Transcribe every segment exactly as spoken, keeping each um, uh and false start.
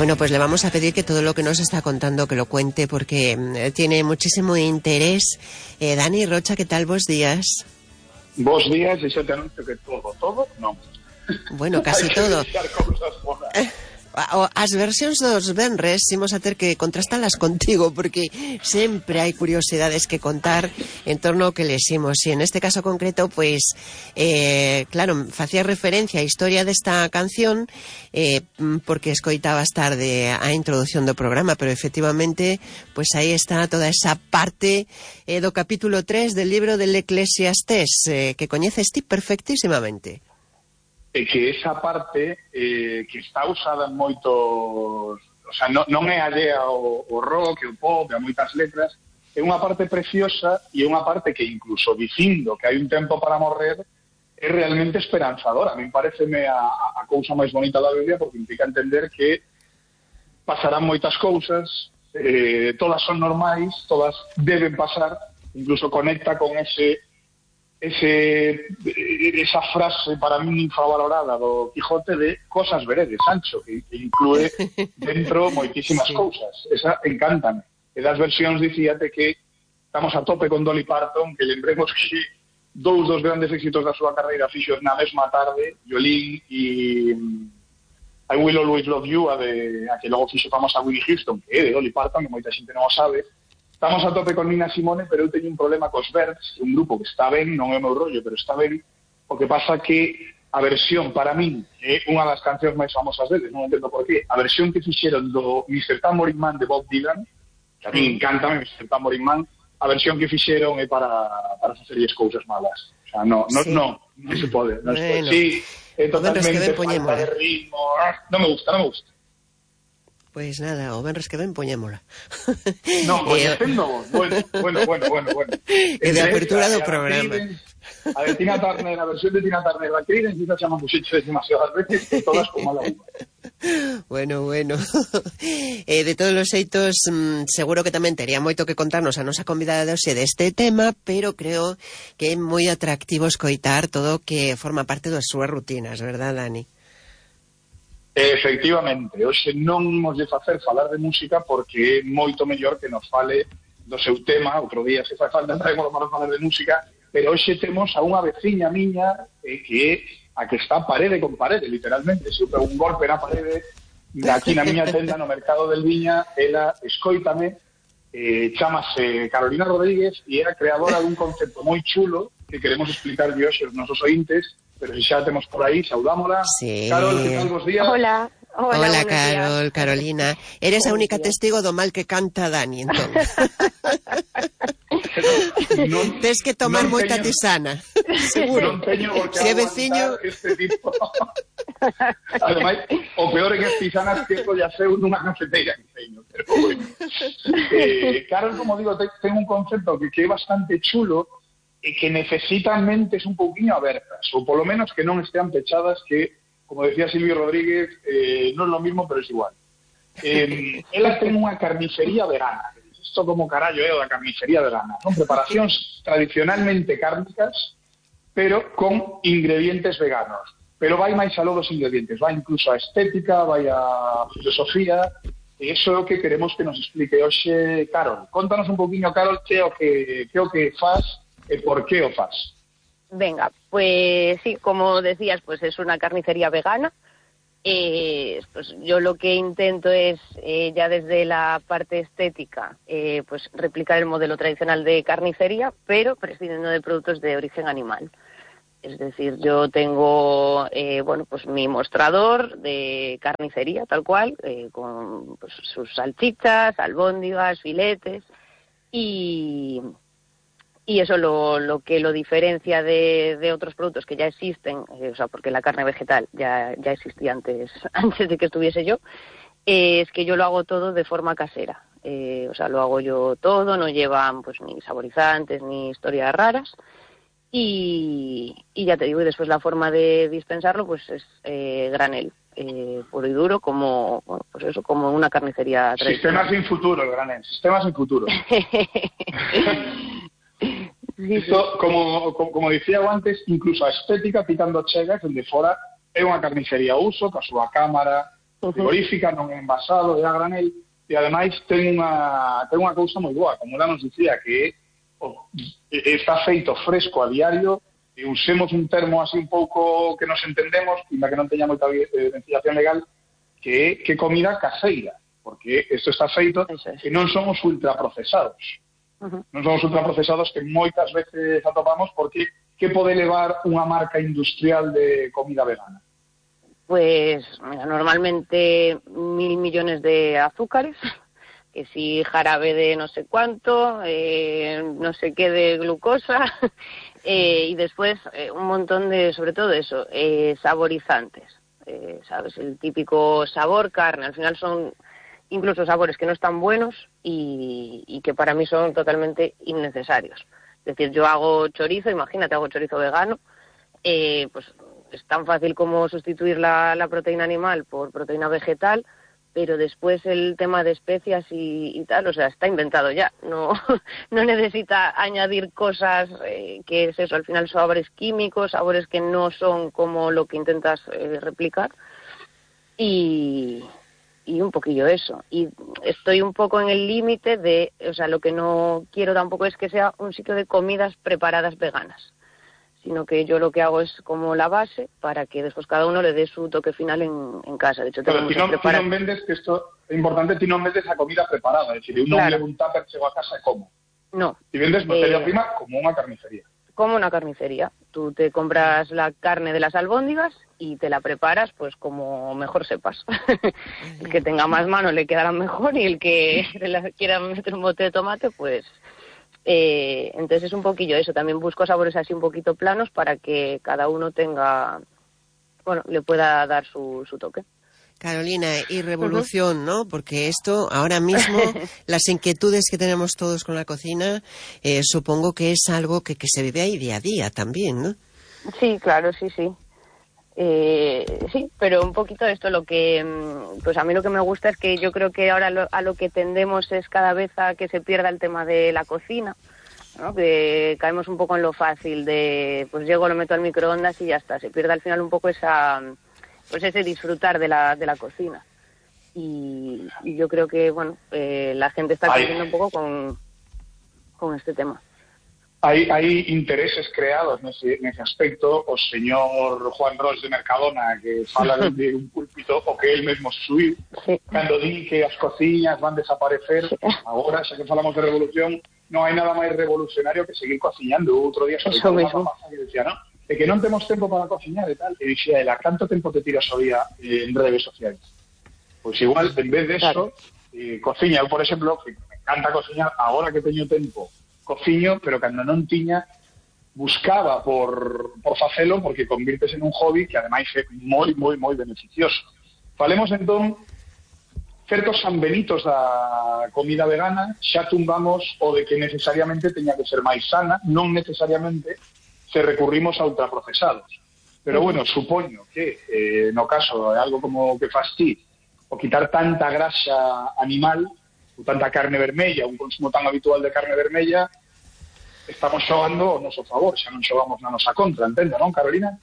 Bueno, pues le vamos a pedir que todo lo que nos está contando que lo cuente porque eh, tiene muchísimo interés. Eh, Dani Rocha, ¿qué tal? Vos días. Vos días, e xa te anuncio que todo, todo, non. Bueno, casi todo. As versións dos venres imos a ter que contrastalas contigo porque sempre hai curiosidades que contar en torno ao que leximos e en este caso concreto, pois eh, claro, facía referencia á historia desta canción eh, porque escoitabas tarde a introducción do programa, pero efectivamente pois aí está toda esa parte eh, do capítulo tres del libro del Eclesiastés eh, que coñeces ti perfectísimamente. E que esa parte eh, que está usada en moitos... O sea, non, non é allea ao, ao rock, ao pop, a moitas letras, é unha parte preciosa e é unha parte que incluso dicindo que hai un tempo para morrer é realmente esperanzadora. A mí pareceme a, a cousa máis bonita da Biblia porque implica entender que pasarán moitas cousas, eh, todas son normais, todas deben pasar, incluso conecta con ese... Ese, esa frase para mí infravalorada do Quijote de cosas veredes, Sancho, que, que inclúe dentro moitísimas sí. cousas. Esa encántame. E das versións dicíate que estamos a tope con Dolly Parton, que lembremos que dous dos grandes éxitos da súa carreira fixos na mesma tarde, Yolene e I Will Always Love You, a, de, a que logo fixo famosa Whitney Houston, que é de Dolly Parton, que moita xente non o sabe. Estamos a tope con Nina Simone, pero eu teño un problema cos Birds, un grupo que está ben, non é o meu rollo, pero está ben. O que pasa que a versión, para min, é unha das cancións máis famosas deles, non entendo por qué, a versión que fixeron do mister Tambourine Man de Bob Dylan, que a mí encanta mister Tambourine Man, a versión que fixeron é para, para facerlles cousas malas. O sea, no, no, sí. no, non se pode. Non se pode. Sí, é totalmente falta de ritmo, non me gusta, non me gusta. Pois nada, o venres que ven poñémola. Non, pois estendo vos. Bueno, bueno, bueno, bueno, bueno. E de apertura do programa. A de Tina Turner, a versión de Tina Turner, la Creedence, quizás xa me puxecho demasiadas veces, e todas como a la uva. Bueno, bueno. eh, de todos os xeitos, mmm, seguro que tamén tería moito que contarnos a nosa convidada de hoxe deste tema, pero creo que é moi atractivo escoitar todo o que forma parte das súas rutinas, verdad, Dani? Efectivamente, hoxe non imos de facer falar de música porque é moito mellor que nos fale do seu tema. Outro día se fai falta traemos para falar de música, pero hoxe temos a unha veciña miña eh, que é a que está parede con parede, literalmente. Se eu pego un golpe na parede aquí na miña tenda no Mercado del Viña, ela escoítame, eh, chamase Carolina Rodríguez e é a creadora dun concepto moi chulo que queremos explicar hoxe aos nosos ointes. Pero si xa temos por aí, saudámola. Sí. Carol, que tal, bons días? Hola. Hola, Hola Carol, días. Carolina. Eres a única testigo do mal que canta Dani, entón. non, Tes que tomar moita teño, tisana. Seguro. Non teño por que si é veciño este tipo. Ademais, o peor en as tisanas que ya seu nunha cafeteira que teño. Pero bueno. Eh, Carol, como digo, ten un concepto que, que é bastante chulo e que necesitan mentes un pouquinho abertas, ou polo menos que non estean pechadas, que, como decía Silvio Rodríguez, eh, non é lo mismo, pero é igual. Eh, ela ten unha carnicería vegana. Isto como carallo é o da carnicería vegana. Son preparacións tradicionalmente cárnicas, pero con ingredientes veganos. Pero vai máis aló dos ingredientes, vai incluso a estética, vai a filosofía, e iso é o que queremos que nos explique hoxe Carol. Contanos un pouquinho, Carol, que é o que, que, é o que faz e por qué o faz. Venga, pues sí, como decías, pues es una carnicería vegana. Eh, pues yo lo que intento es, eh, ya desde la parte estética, eh, pues replicar el modelo tradicional de carnicería, pero prescindiendo de productos de origen animal. Es decir, yo tengo, eh, bueno, pues mi mostrador de carnicería, tal cual, eh, con pues, sus salchichas, albóndigas, filetes, y... Y eso lo, lo que lo diferencia de, de otros productos que ya existen, eh, o sea, porque la carne vegetal ya, ya existía antes, antes de que estuviese yo, eh, es que yo lo hago todo de forma casera. Eh, o sea, lo hago yo todo, no llevan pues ni saborizantes ni historias raras. Y, y ya te digo, y después la forma de dispensarlo pues es eh, granel, eh, puro y duro, como bueno, pues eso, como una carnicería tradicional. Sistema sin futuro, el granel, sistema sin futuro. Sí, Isto, como, como, como dicía eu antes, incluso a estética pitando chegas, onde fora é unha carnicería uso, ca súa cámara, frigorífica, non é envasado, é a granel, e ademais ten unha, ten unha cousa moi boa, como ela nos dicía, que o, está feito fresco a diario, e usemos un termo así un pouco que nos entendemos, e que non teña moita ventilación legal, que é que comida caseira, porque isto está feito que non son os ultraprocesados. Uh-huh. Non son os ultraprocesados que moitas veces atopamos, porque que pode levar unha marca industrial de comida vegana? Pues mira, normalmente mil millones de azúcares, que si jarabe de no sé cuánto, eh, no sé qué de glucosa, eh, y después eh, un montón de, sobre todo eso, eh, saborizantes, eh, ¿sabes? El típico sabor carne, al final son incluso sabores que no están buenos y, y que para mí son totalmente innecesarios. Es decir, yo hago chorizo, imagínate, hago chorizo vegano, eh, pues es tan fácil como sustituir la, la proteína animal por proteína vegetal, pero después el tema de especias y, y tal, o sea, está inventado ya. No, no necesita añadir cosas eh, que es eso, al final sabores químicos, sabores que no son como lo que intentas eh, replicar. Y, y un poquillo eso. Y estoy un poco en el límite de, o sea, lo que no quiero tampoco es que sea un sitio de comidas preparadas veganas, sino que yo lo que hago es como la base para que después cada uno le dé su toque final en, en casa. De hecho, pero ti non, prepara... ti non vendes, que esto é importante, ti non vendes a comida preparada, é dicir, un non claro. Un tupper chego a casa e como. No. Ti vendes materia eh, prima como unha carnicería. Como una carnicería. Tú te compras la carne de las albóndigas y te la preparas pues como mejor sepas. El que tenga más mano le quedará mejor y el que quiera meter un bote de tomate, pues... Eh, entonces es un poquillo eso, también busco sabores así un poquito planos para que cada uno tenga, bueno, le pueda dar su, su toque. Carolina, y revolución, uh-huh. ¿no? Porque esto, ahora mismo, las inquietudes que tenemos todos con la cocina, eh, supongo que es algo que, que se vive ahí día a día también, ¿no? Sí, claro, sí, sí. Eh, sí, pero un poquito esto, lo que, pues a mí lo que me gusta es que yo creo que ahora lo, a lo que tendemos es cada vez a que se pierda el tema de la cocina, ¿no? Que caemos un poco en lo fácil de, pues llego, lo meto al microondas y ya está, se pierde al final un poco esa, pues ese disfrutar de la, de la cocina. Y, y yo creo que, bueno, eh, la gente está creciendo un poco con, con este tema. Hai, hai intereses creados nese, nese aspecto. O señor Juan Ros de Mercadona, que fala de un púlpito o que él mesmo subiu, sí. Cando di que as cociñas van desaparecer, sí. Agora, xa que falamos de revolución, non hai nada máis revolucionario que seguir cociñando. Outro día sobre unha mamá que decía, ¿no? De que non temos tempo para cociñar e tal, e dixía, ela, canto tempo te tiras o día eh, en redes sociais? Pois igual, en vez de eso, claro. eh, cociña, eu, por exemplo, que me encanta cociñar, agora que teño tempo, cociño, pero cando non tiña buscaba por, por facelo, porque convirtes en un hobby que ademais é moi, moi, moi beneficioso. Falemos entón certos sanbenitos da comida vegana, xa tumbamos o de que necesariamente teña que ser máis sana, non necesariamente se recurrimos a ultraprocesados. Pero bueno, supoño que eh, no caso de algo como que fas ti, o quitar tanta grasa animal, ou tanta carne vermella, un consumo tan habitual de carne vermella, estamos xogando o noso favor, xa non xogamos na nosa contra, entende, non, Carolina?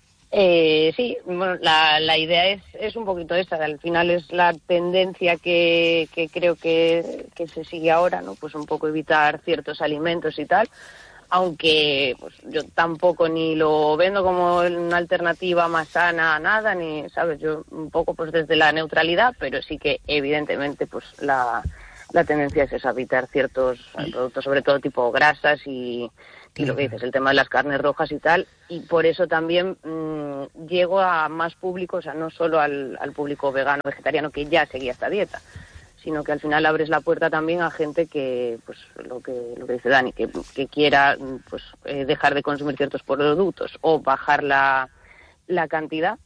Eh, sí, bueno, la, la idea es, es un poquito esta, al final es la tendencia que, que creo que, que se sigue ahora, ¿no? Pues un poco evitar ciertos alimentos y tal, aunque pues yo tampoco ni lo vendo como una alternativa más sana a nada, ni, ¿sabes? Yo un poco pues desde la neutralidad, pero sí que evidentemente pues la... la tendencia es esa, evitar ciertos productos, sobre todo tipo grasas y, y lo que dices, el tema de las carnes rojas y tal, y por eso también mmm, llego a más público, o sea, no solo al, al público vegano, vegetariano, que ya seguía esta dieta, sino que al final abres la puerta también a gente que, pues lo que, lo que dice Dani, que, que quiera pues eh, dejar de consumir ciertos productos o bajar la, la cantidad,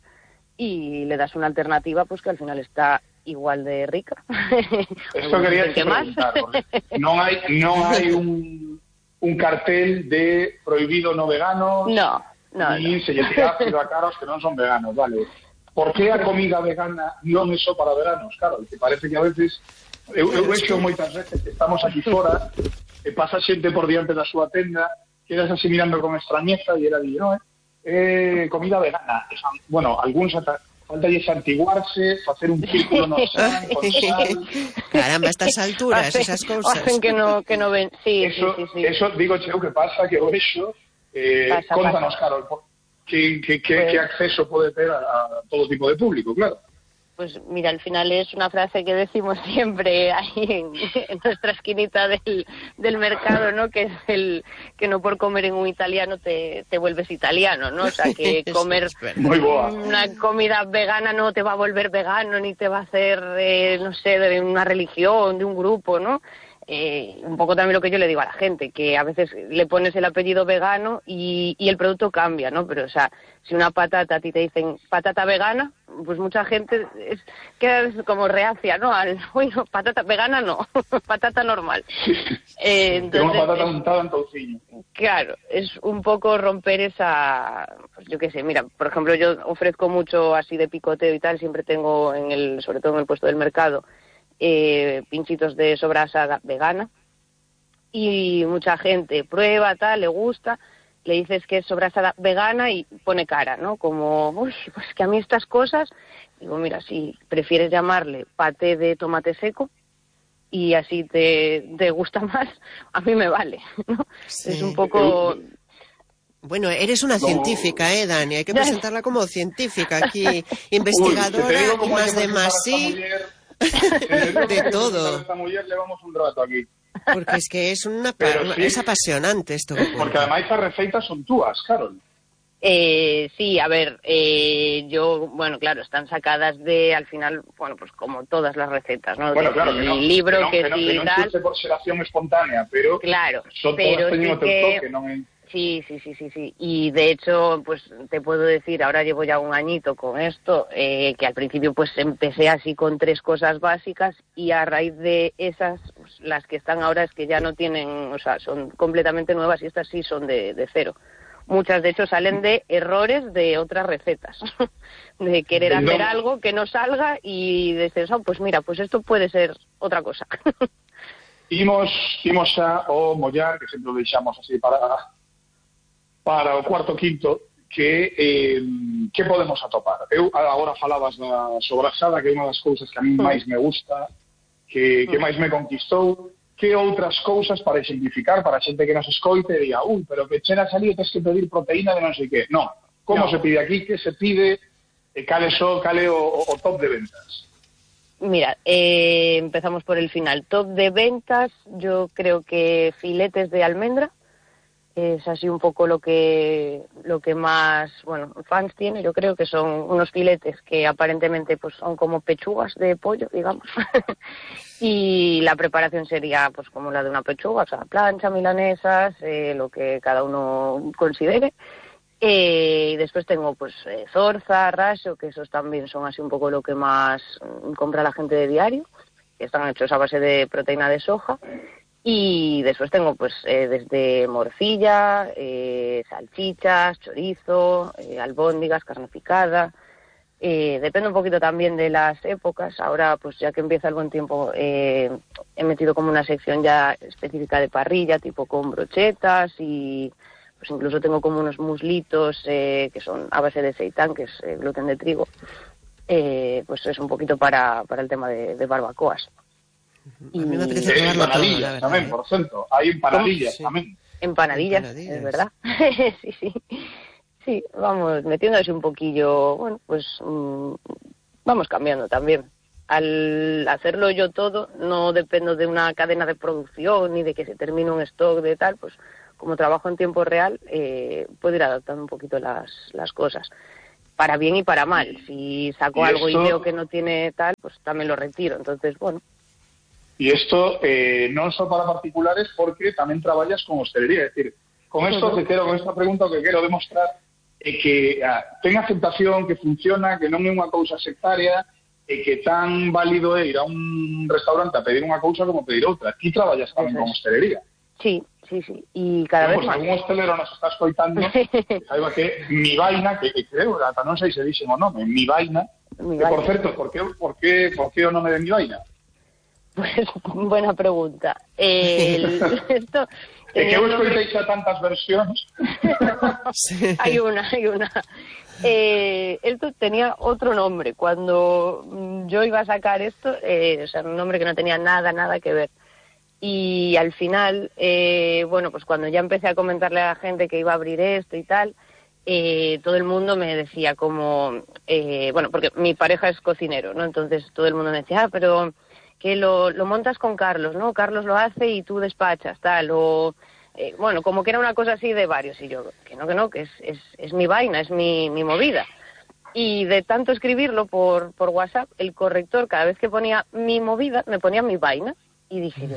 y le das una alternativa pues que al final está igual de rica. Esto quería que más. Non hai non hai un un cartel de prohibido no vegano. No, no. Ni no. se lle tira ácido a caros que non son veganos, vale. Por que a comida vegana non é só para veganos? Claro, que parece que a veces eu, eu vexo moitas veces que estamos aquí fora e pasa xente por diante da súa tenda, quedas así mirando con extrañeza e era di, no, eh, eh comida vegana. Bueno, algúns ata falta lle santiguarse, facer un círculo no san, con sal. Caramba, a estas alturas, hacen, esas cousas. Hacen que no, que no ven. Sí, eso, sí, sí, sí. Eso, digo, cheo, que pasa que o eso, eh, pasa, contanos, pasa. Carol, que, que, que, Pues, que acceso pode ter a, a todo tipo de público, claro. Pues mira, al final es una frase que decimos siempre ahí en, en nuestra esquinita del, del mercado, ¿no? Que es el que no por comer en un italiano te, te vuelves italiano, ¿no? O sea, que comer Muy boa. una comida vegana no te va a volver vegano, ni te va a hacer, eh, no sé, de una religión, de un grupo, ¿no? Eh, un poco también lo que yo le digo a la gente, que a veces le pones el apellido vegano y, y el producto cambia, ¿no? Pero, o sea, si una patata a ti te dicen patata vegana, pues mucha gente es, queda como reacia, ¿no? Al, bueno, patata vegana no, patata normal. Eh, entonces, una patata untada en touciño. Claro, es un poco romper esa, pues yo qué sé, mira, por ejemplo, yo ofrezco mucho así de picoteo y tal, siempre tengo en el, sobre todo en el puesto del mercado, Eh, pinchitos de sobrasada vegana y mucha gente prueba, tal, le gusta, le dices que es sobrasada vegana y pone cara, ¿no? Como, uy, pues que a mí estas cosas, digo, mira, si prefieres llamarle paté de tomate seco y así te, te gusta más, a mí me vale, ¿no? Sí. Es un poco... Bueno, eres una no. científica, ¿eh, Dani? Hay que presentarla como científica aquí, investigadora, Uy, y más de más sí. De todo. Esta mujer levamos un rato aquí. Porque es que es una, Pero sí, es apasionante esto que porque cuenta. además estas receitas son túas, Carol. Eh, sí, a ver, eh, yo, bueno, claro, están sacadas de, al final, bueno, pues como todas las recetas, ¿no? Bueno, que claro, si que no, libro, que no, que, que no, si que no tal. surge por xeración espontánea, pero Claro, son pero todas teñen sí o teu que... toque, non é? Sí, sí, sí, sí, sí. Y de hecho, pues te puedo decir, ahora llevo ya un añito con esto, eh, que al principio pues empecé así con tres cosas básicas y a raíz de esas, pues, las que están ahora es que ya no tienen, o sea, son completamente nuevas y estas sí son de, de cero. Muchas de hecho salen de errores de otras recetas, de querer hacer No. algo que no salga y decir, oh, pues mira, pues esto puede ser otra cosa. Imos, imos xa o mollar, que sempre o deixamos así para para o cuarto quinto, que eh, que podemos atopar. Eu agora falabas da sobrasada, que é unha das cousas que a mí máis me gusta, que, que máis me conquistou. Que outras cousas para exemplificar, para a xente que nos escoite e diga, ui, pero que chera salí, tens que pedir proteína de non sei que. Non, como no. se pide aquí, que se pide, e cale so, cale o, o top de ventas. Mira, eh, empezamos por el final. Top de ventas, yo creo que filetes de almendra es así un poco lo que lo que más, bueno, fans tiene. Yo creo que son unos filetes que aparentemente pues son como pechugas de pollo, digamos. Y la preparación sería pues como la de una pechuga, o sea, plancha, milanesas, eh, lo que cada uno considere. Eh, y después tengo pues eh, zorza, raso, que esos también son así un poco lo que más mm, compra la gente de diario, que están hechos a base de proteína de soja. Y después tengo pues eh, desde morcilla, eh, salchichas, chorizo, eh, albóndigas, carne picada. Eh, depende un poquito también de las épocas. Ahora pues ya que empieza el buen tiempo eh, he metido como una sección ya específica de parrilla, tipo con brochetas y... pues incluso tengo como unos muslitos eh, que son a base de seitán, que es eh, gluten de trigo, eh, pues es un poquito para, para el tema de, de barbacoas. A mí me apetece Eh, probarlo todo, empanadillas la verdad, tamén, ¿eh? por cierto. Hai empanadillas Sí. tamén. Empanadillas, Empanadillas. es verdad. Sí, sí. Sí, vamos metiendo así un poquillo, bueno, pues mmm, vamos cambiando también. Al hacerlo yo todo, no dependo de una cadena de producción ni de que se termine un stock de tal, pues como trabajo en tiempo real, eh, puedo ir adaptando un poquito las, las cosas. Para bien y para mal. Si saco y algo esto... y veo que no tiene tal, pues también lo retiro. Entonces, bueno. Y esto eh, non só para particulares, porque tamén traballas con hostelería. Es decir, con esto Uh-huh. que quero, con esta pregunta que quero demostrar é que ah, ten aceptación, que funciona, que non é unha cousa sectaria, e que tan válido é ir a un restaurante a pedir unha cousa como pedir outra. Aquí traballas tamén Eso con es. hostelería. Sí, sí, sí. Y cada Pero, vez pues, más. algún hostelero nos está escoitando, que saiba que mi vaina, que, que creo, ata non sei se dixen o nome, mi vaina, Mi que por vaina. certo, por que, por que, por que o nome de mi vaina? Pues buena pregunta. Eh, el, esto É que eu nombre... escoitei xa tantas versións. Sí. Hay una, hay una. Eh, esto tenía otro nombre. Cuando mm, yo iba a sacar esto, eh, o sea, un nombre que no tenía nada, nada que ver. Y al final, eh, bueno, pues cuando ya empecé a comentarle a la gente que iba a abrir esto y tal, eh, todo el mundo me decía como, eh, bueno, porque mi pareja es cocinero, ¿no? Entonces todo el mundo me decía, ah, pero que lo, lo montas con Carlos, ¿no? Carlos lo hace y tú despachas, tal, o... Eh, bueno, como que era una cosa así de varios, y yo, que no, que no, que es, es, es mi vaina, es mi, mi movida. Y de tanto escribirlo por, por WhatsApp, el corrector, cada vez que ponía mi movida, me ponía mi vaina. Y dije yo,